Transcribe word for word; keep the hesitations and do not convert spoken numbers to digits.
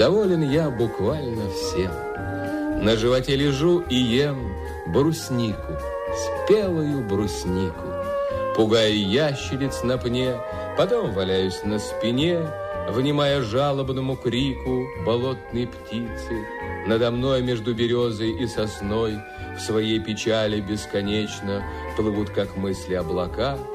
Доволен я буквально всем. На животе лежу и ем бруснику, спелую бруснику. Пугаю ящериц на пне, потом валяюсь на спине, внимая жалобному крику болотной птицы. Надо мной между березой и сосной в своей печали бесконечно плывут, как мысли, облака.